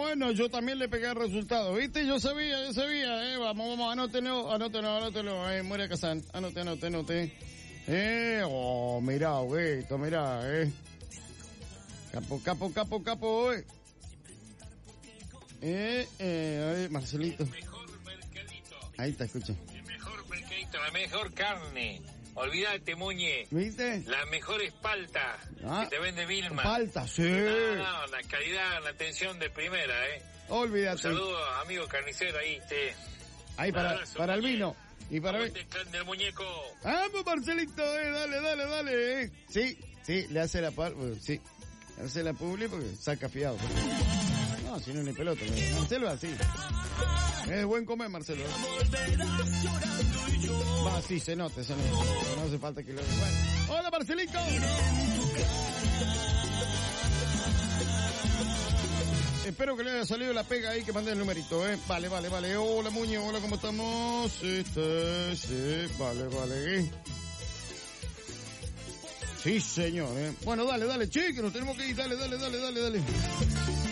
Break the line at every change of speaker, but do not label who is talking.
Bueno, yo también le pegué el resultado, ¿viste? Yo sabía, vamos, anótelo, Moria Kazan, anote. Mirá, Huguito, mirá, Capo, Marcelito.
El mejor mercadito.
Ahí está, escucha.
El mejor mercadito, la mejor carne. Olvídate, Muñe.
¿Viste?
Las mejores paltas que te vende Vilma.
Palta, sí.
No, la calidad, la atención de primera,
Olvídate.
Un saludo, amigo carnicero, ahí,
Ahí, para el vino. Y para ver.
El clan del muñeco.
Vamos, Marcelito, dale. Sí, le hace la sí. Le hace la publi porque saca fiado. No, si no ni pelota. Marcelo así. Es buen comer, Marcelo. Va, sí, se nota. No hace falta que lo... Bueno. ¡Hola, Marcelito! Espero que le haya salido la pega ahí, que mandé el numerito, Vale. Hola, Muñe, hola, ¿cómo estamos? Sí, vale. Sí, señor, Bueno, dale, che, que nos tenemos que ir. Dale.